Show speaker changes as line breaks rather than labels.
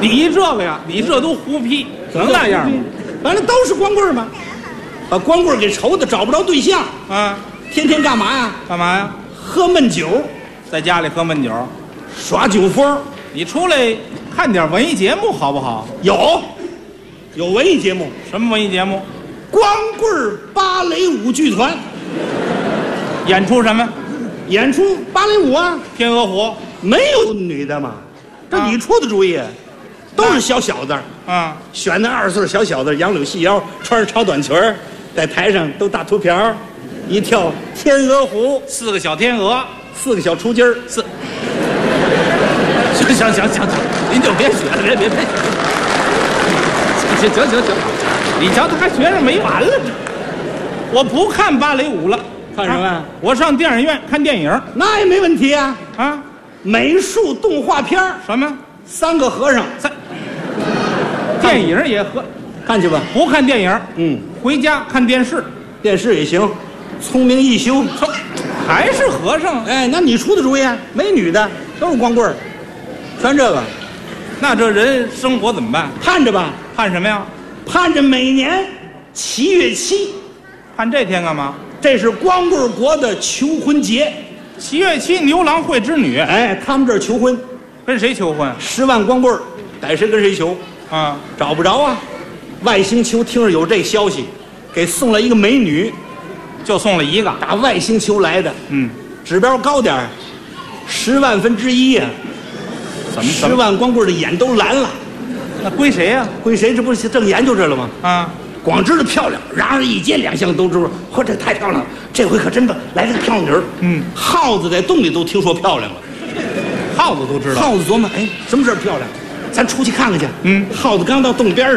你这个呀，你这都胡批，能那样吗？
完了都是光棍嘛，把光棍给愁的找不着对象
啊，
天天干嘛呀？
干嘛呀？
喝闷酒，
在家里喝闷酒，
耍酒疯。
你出来看点文艺节目好不好？
有文艺节目，
什么文艺节目？
光棍芭蕾舞剧团
演出什么？
演出芭蕾舞啊，
天鹅湖。
没有女的嘛，这你出的主意，都是小小子
啊，
选的20岁小小子，杨柳细腰，穿着超短裙儿，在台上都大秃瓢，一跳天鹅湖
，4个小天鹅
，4个小雏鸡儿，
行，您就别学了，别行，你瞧他还学着没完了，我不看芭蕾舞了，
看什么呀？
我上电影院看电影，
那也没问题啊。
啊，
美术动画片
什么
？3个和尚
电影也
看去吧。
不看电影，回家看电视，
电视也行。聪明一休，
还是和尚。
哎，那你出的主意啊？没女的，都是光棍儿，全这个。
那这人生活怎么办？
盼着吧。
盼什么呀？
盼着每年7月7，
盼这天干嘛？
这是光棍国的求婚节。
7月7牛郎会织女，
哎，他们这儿求婚，
跟谁求婚
？10万光棍儿，逮谁跟谁求
啊？
找不着啊！外星球听着有这消息，给送了一个美女，
就送了一个，
打外星球来的。指标高点儿，10万分之1呀。
怎么
10万光棍的眼都蓝了？
那归谁呀？
归谁？这不是正研究这了吗？
啊，
光知道漂亮，然而一见两相都知道，嚯，这太漂亮了！这回可真的来了个漂亮女儿。耗子在洞里都听说漂亮了，
耗子都知道。
耗子琢磨，哎，什么事儿漂亮？咱出去看看去。耗子刚到洞边